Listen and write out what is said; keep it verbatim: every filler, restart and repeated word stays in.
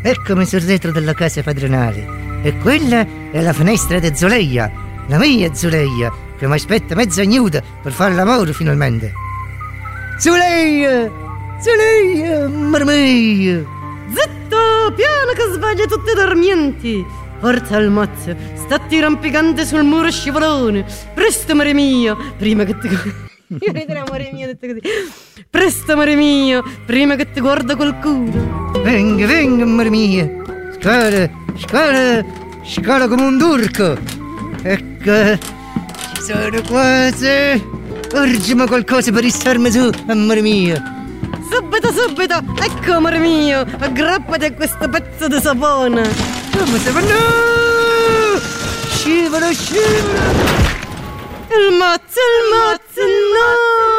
eccomi sul retro della casa padronale. E quella è la finestra di Zuleia, la mia Zuleia, che mi aspetta mezza ignuda per fare l'amore finalmente. Zuleia! Zuleia, amore mio! Zitto, piano che sveglia tutti i dormienti. Porta al mazzo, statti rampicante sul muro scivolone. Presto, amore mio, prima che ti... Io riderò, amore mio, detto così. Presto, amore mio, prima che ti guarda qualcuno. Venga, venga, amore mio. Scala, scala, scala come un turco. Ecco, ci sono quasi. Urgimi qualcosa per ristarmi su, amore mio. Subito, subito, ecco, amore mio, aggrappati a questo pezzo di sapone. Come se va? No! Scivola, scivola. Il mazzo, il mazzo, no!